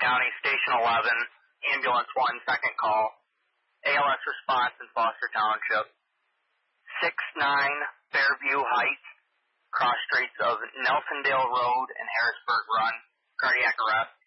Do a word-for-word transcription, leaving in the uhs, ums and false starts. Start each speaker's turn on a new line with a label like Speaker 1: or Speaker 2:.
Speaker 1: County, Station eleven, Ambulance one, second call. A L S response in Foster Township. six nine Fairview Heights, cross streets of Nelsondale Road and Harrisburg Run. Cardiac arrest.